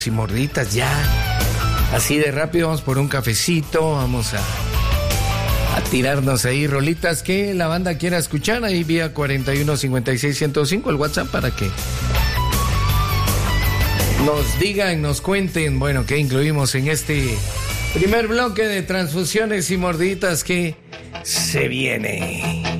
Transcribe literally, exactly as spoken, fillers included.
y morditas ya. Así de rápido, vamos por un cafecito, vamos a, a tirarnos ahí rolitas que la banda quiera escuchar ahí vía cuarenta y uno cincuenta y seis ciento cinco, el WhatsApp, para que nos digan, nos cuenten, bueno, qué incluimos en este primer bloque de transfusiones y morditas que se viene.